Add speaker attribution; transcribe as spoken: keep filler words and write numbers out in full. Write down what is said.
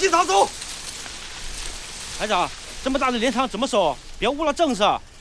Speaker 1: 警察走。
Speaker 2: 排长，这么大的连场怎么守？别误了正事。